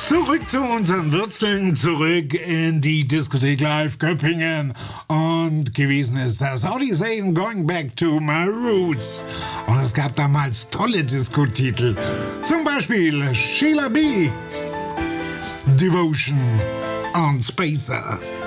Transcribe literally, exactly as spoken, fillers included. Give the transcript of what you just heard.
Zurück zu unseren Wurzeln, zurück in die Diskothek Live Göppingen. Und gewesen ist das Odyssey Going Back to My Roots. Und es gab damals tolle Diskotitel. Zum Beispiel Sheila B., Devotion und Spacer.